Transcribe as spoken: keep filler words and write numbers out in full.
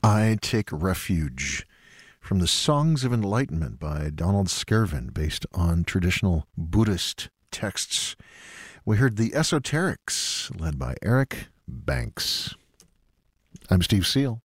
I Take Refuge from the Songs of Enlightenment by Donald Skervin, based on traditional Buddhist texts. We heard The Esoterics, led by Eric Banks. I'm Steve Seal.